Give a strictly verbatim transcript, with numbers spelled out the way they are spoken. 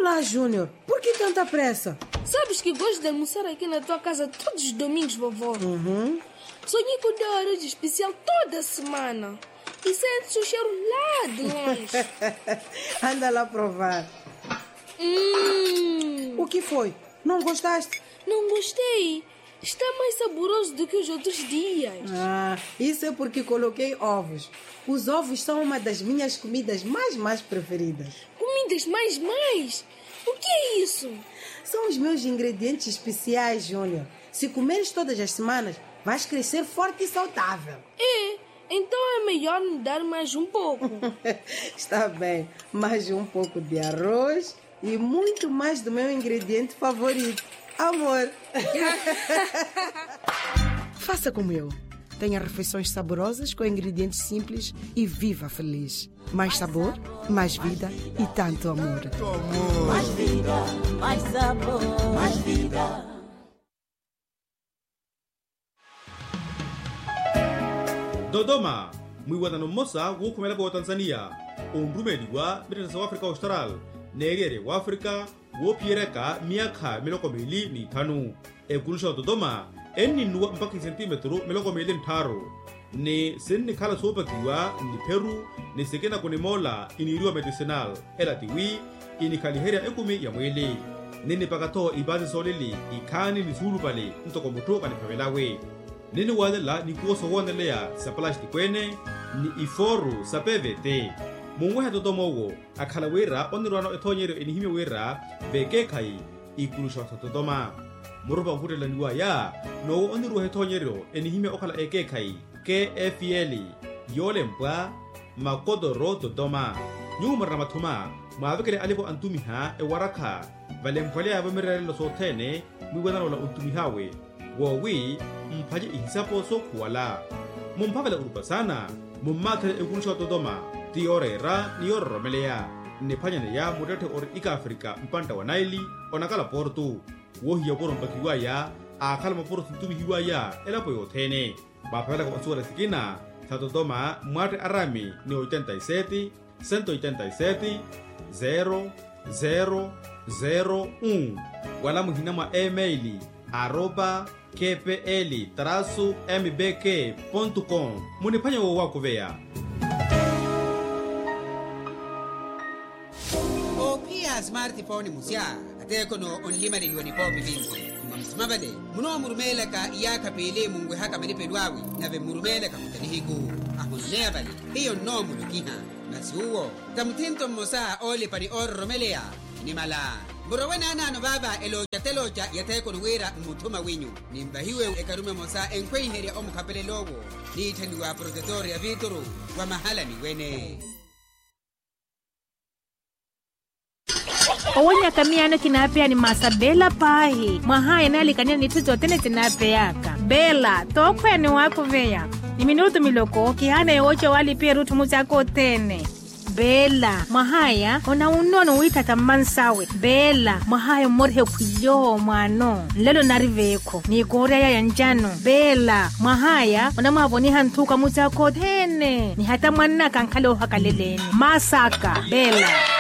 Olá, Júnior. Por que tanta pressa? Sabes que gosto de almoçar aqui na tua casa todos os domingos, vovó? Uhum. Sonhei com o teu arroz especial toda semana. E sente-se o cheiro lá de longe. Anda lá provar. Hum. O que foi? Não gostaste? Não gostei. Está mais saboroso do que os outros dias. Ah, isso é porque coloquei ovos. Os ovos são uma das minhas comidas mais, mais preferidas. Comidas mais, mais? O que é isso? São os meus ingredientes especiais, Júnior. Se comeres todas as semanas, vais crescer forte e saudável. É, então é melhor me dar mais um pouco. Está bem, mais um pouco de arroz e muito mais do meu ingrediente favorito, amor. Faça como eu. Tenha refeições saborosas com ingredientes simples e viva feliz. Mais sabor, mais vida e tanto amor. Mais vida, mais sabor, mais vida. Dodoma, mwiwana no mosa wo kumela kwa Tanzania. Umbrumeli wa Britain South Africa Austral. Negere wa Africa wo piereka miaka miloko mili ni tanu. E kulusha Dodoma eni nuwa mpaki centimetro miloko mili ntaro. Ni seni kala sopa kiwa ni Peru ni sekena kune mola iniriwa medicinal. Ela tiwi ini kaliheria ekumi ya mwili. Nini pakato ibazi solili ikani ni suru pale ntoko mutoka ni pamelawe. Nini walela ni kuoso wanelea sa plastic kwene ni iforu sa P V T. Mungweha Dodomowo akala wera onirwano etonyero enihime wera beke kai ikulusha Dodoma. Muruba hurela niwa ya no onirwa etonyero enihime okala eke kai K F L Yolempwa Makodoro Dodoma. Nyuma ramatuma maavekele alipo antumiha e waraka valempwale avamirele lo sotene mwiwana la untumihawe wowi mpaje ihisapo so kuwala mumpavela urupa sana mummatele ekulusha Dodoma tiorera ni orromelea nepanyane ya mudete or ika Afrika mpanta wa Naili onakala portu wohi ya poro mpakiwa ya akala maporo tuntumi hiwa ya elapo yotene mapavela kwa asuwa latikina sa Dodoma mwate arami ni ochenta y siete, ciento ochenta y siete, zero zero zero uno wala muhina mwa emaili arroba kpl traço mbk ponto com munipanya wo wako vea o pia smartphone musya ateko no onlima ni woni popi binti mabale muno murumela ka iyaka pele mungwe haka manipe lwawi na ve murumela ka mutanihigu ahonea bale hiyo no mulukiha nasuo tamtinto mosa ole pari orromelea ni mala Burawena nano baba eloja teloja yateko nuwera mutuma winyu nimbahiwe ekarume mosa enkwe heri omukapele logo ni tenduwa protetor ya vituru wa mahala ni wene Owonya kamiano kinapea ni masa Bela pahi mahaya nali kanina ni tuzo tene tinapeyaka Bela tokwe ni wako veya ni minutu miloko kihana yoche wali pia rutu musako tene Bela mahaya ona unono witata mansawe Bela mahaya morhe kuyo mwano lelo nariveko ni korea ya njano Bela mahaya ona maboni hantuka musako tene ni hata mwana kankalo hakaleleni masaka Bela